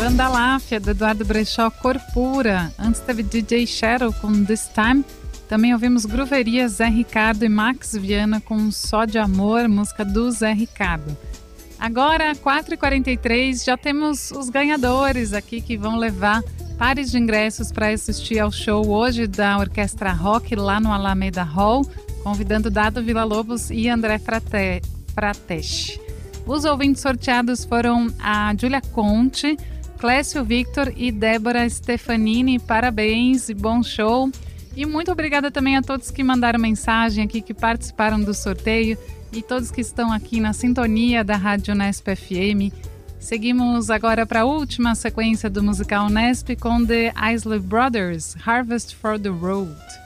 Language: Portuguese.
Banda Láfia, do Eduardo Brechó, Cor Pura. Antes teve DJ Shadow com This Time. Também ouvimos Grooveria, Zé Ricardo e Max Viana com Só de Amor, música do Zé Ricardo. Agora, 4h43, já temos os ganhadores aqui que vão levar pares de ingressos para assistir ao show hoje da Orquestra Rock lá no Alameda Hall, convidando Dado Villa-Lobos e André Frateschi. Os ouvintes sorteados foram a Júlia Conte, Clécio Victor e Débora Stefanini. Parabéns e bom show. E muito obrigada também a todos que mandaram mensagem aqui, que participaram do sorteio e todos que estão aqui na sintonia da Rádio Unesp FM. Seguimos agora para a última sequência do musical Unesp com The Isley Brothers, Harvest for the Road.